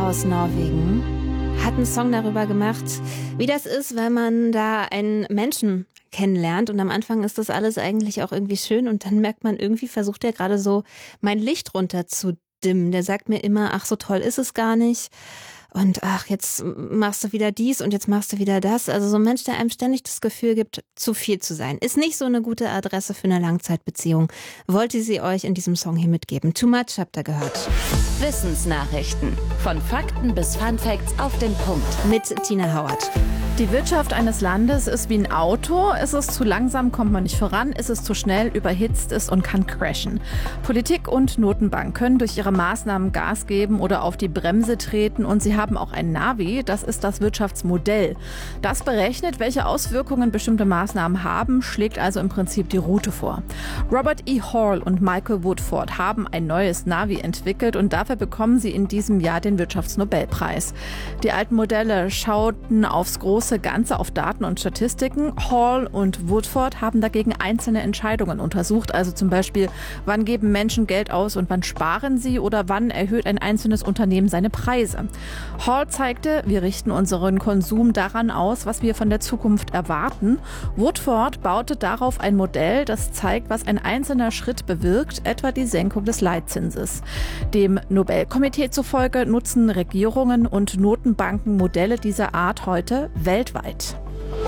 aus Norwegen hat einen Song darüber gemacht, wie das ist, wenn man da einen Menschen kennenlernt. Und am Anfang ist das alles eigentlich auch irgendwie schön. Und dann merkt man, irgendwie versucht er gerade so mein Licht runter zu dimmen. Der sagt mir immer, ach, so toll ist es gar nicht. Und ach, jetzt machst du wieder dies und jetzt machst du wieder das. Also so ein Mensch, der einem ständig das Gefühl gibt, zu viel zu sein. Ist nicht so eine gute Adresse für eine Langzeitbeziehung. Wollte sie euch in diesem Song hier mitgeben. Too Much habt ihr gehört. Wissensnachrichten. Von Fakten bis Funfacts auf den Punkt. Mit Tina Hauert. Die Wirtschaft eines Landes ist wie ein Auto. Ist es zu langsam, kommt man nicht voran. Ist es zu schnell, überhitzt es und kann crashen. Politik und Notenbank können durch ihre Maßnahmen Gas geben oder auf die Bremse treten. Und sie haben auch ein Navi, das ist das Wirtschaftsmodell. Das berechnet, welche Auswirkungen bestimmte Maßnahmen haben, schlägt also im Prinzip die Route vor. Robert E. Hall und Michael Woodford haben ein neues Navi entwickelt und dafür bekommen sie in diesem Jahr den Wirtschaftsnobelpreis. Die alten Modelle schauten aufs große Ganze, auf Daten und Statistiken. Hall und Woodford haben dagegen einzelne Entscheidungen untersucht, also zum Beispiel, wann geben Menschen Geld aus und wann sparen sie oder wann erhöht ein einzelnes Unternehmen seine Preise. Hall zeigte, wir richten unseren Konsum daran aus, was wir von der Zukunft erwarten. Woodford baute darauf ein Modell, das zeigt, was ein einzelner Schritt bewirkt, etwa die Senkung des Leitzinses. Dem Nobelkomitee zufolge nutzen Regierungen und Notenbanken Modelle dieser Art heute weltweit.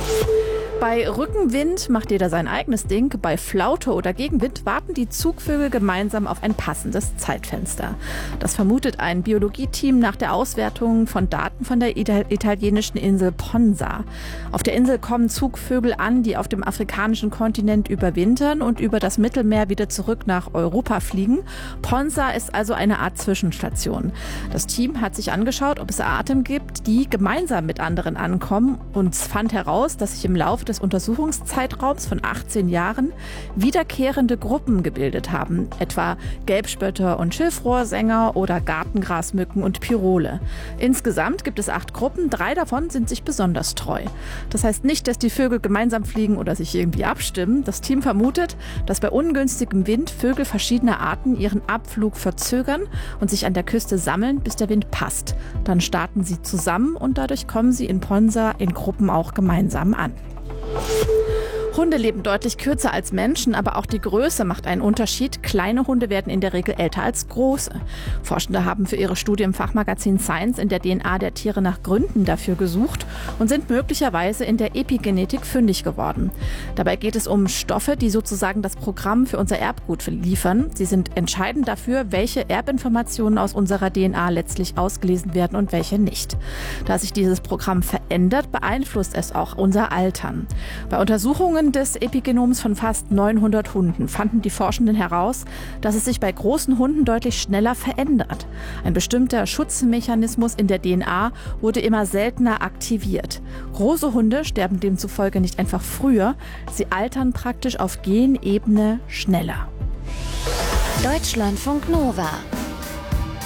Bei Rückenwind macht jeder sein eigenes Ding. Bei Flaute oder Gegenwind warten die Zugvögel gemeinsam auf ein passendes Zeitfenster. Das vermutet ein Biologieteam nach der Auswertung von Daten von der italienischen Insel Ponza. Auf der Insel kommen Zugvögel an, die auf dem afrikanischen Kontinent überwintern und über das Mittelmeer wieder zurück nach Europa fliegen. Ponza ist also eine Art Zwischenstation. Das Team hat sich angeschaut, ob es Arten gibt, die gemeinsam mit anderen ankommen, und fand heraus, dass sich im Laufe des Untersuchungszeitraums von 18 Jahren wiederkehrende Gruppen gebildet haben, etwa Gelbspötter und Schilfrohrsänger oder Gartengrasmücken und Pirole. Insgesamt gibt es 8 Gruppen, 3 davon sind sich besonders treu. Das heißt nicht, dass die Vögel gemeinsam fliegen oder sich irgendwie abstimmen. Das Team vermutet, dass bei ungünstigem Wind Vögel verschiedener Arten ihren Abflug verzögern und sich an der Küste sammeln, bis der Wind passt. Dann starten sie zusammen und dadurch kommen sie in Ponza in Gruppen auch gemeinsam an. Hunde leben deutlich kürzer als Menschen, aber auch die Größe macht einen Unterschied. Kleine Hunde werden in der Regel älter als große. Forschende haben für ihre Studie im Fachmagazin Science in der DNA der Tiere nach Gründen dafür gesucht und sind möglicherweise in der Epigenetik fündig geworden. Dabei geht es um Stoffe, die sozusagen das Programm für unser Erbgut liefern. Sie sind entscheidend dafür, welche Erbinformationen aus unserer DNA letztlich ausgelesen werden und welche nicht. Da sich dieses Programm verändert, beeinflusst es auch unser Altern. Bei Untersuchungen des Epigenoms von fast 900 Hunden fanden die Forschenden heraus, dass es sich bei großen Hunden deutlich schneller verändert. Ein bestimmter Schutzmechanismus in der DNA wurde immer seltener aktiviert. Große Hunde sterben demzufolge nicht einfach früher, sie altern praktisch auf Genebene schneller. Deutschlandfunk Nova